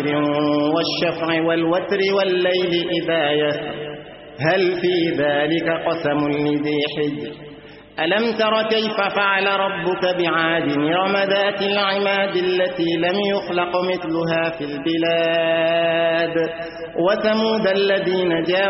والشفع والوتر والليل إذا يسر هل في ذلك قسم لذي حجر ألم تر كيف فعل ربك بعاد إرم ذات العماد التي لم يخلق مثلها في البلاد وثمود الذين جابوا